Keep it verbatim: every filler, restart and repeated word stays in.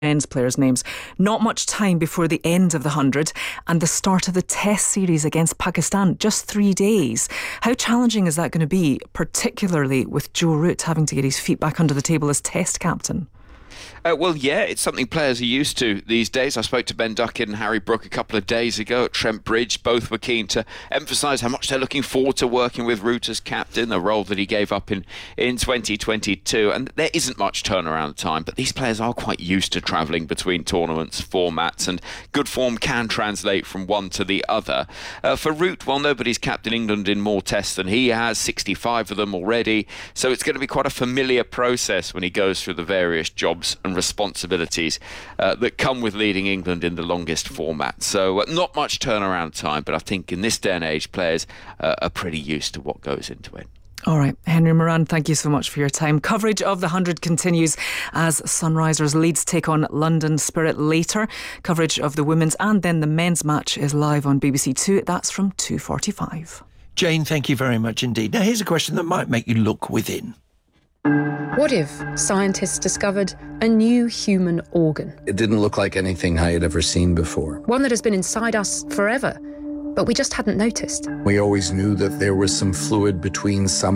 men's players' names. Not much time before the end of the hundred and the start of the Test series against Pakistan. Just three days. How challenging is that going to be, particularly with Joe Root having to get his feet back under the table as Test captain? Uh, well, yeah, it's something players are used to these days. I spoke to Ben Duckett and Harry Brook a couple of days ago at Trent Bridge. Both were keen to emphasise how much they're looking forward to working with Root as captain, a role that he gave up in, in twenty twenty-two. And there isn't much turnaround time, but these players are quite used to travelling between tournaments, formats, and good form can translate from one to the other. Uh, for Root, well, nobody's captained England in more tests than he has, sixty-five of them already. So it's going to be quite a familiar process when he goes through the various jobs and responsibilities uh, that come with leading England in the longest format. So uh, not much turnaround time, but I think in this day and age players uh, are pretty used to what goes into it. All right, Henry Moran, thank you so much for your time. Coverage of the one hundred continues as Sunrisers Leeds take on London Spirit later. Coverage of the women's and then the men's match is live on B B C Two. That's from two forty-five. Jane, thank you very much indeed. Now here's a question that might make you look within. What if scientists discovered a new human organ? It didn't look like anything I had ever seen before. One that has been inside us forever, but we just hadn't noticed. We always knew that there was some fluid between some